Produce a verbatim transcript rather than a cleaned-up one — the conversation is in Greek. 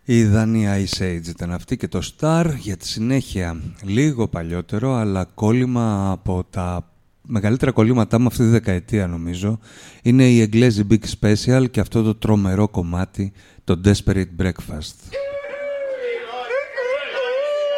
Η Δανία Ice Age ήταν αυτή και το Star. Για τη συνέχεια, λίγο παλιότερο, αλλά κόλλημα από τα μεγαλύτερα κολλήματά μου αυτή τη δεκαετία νομίζω, είναι η Εγγλέζοι Big Special και αυτό το τρομερό κομμάτι, το Desperate Breakfast.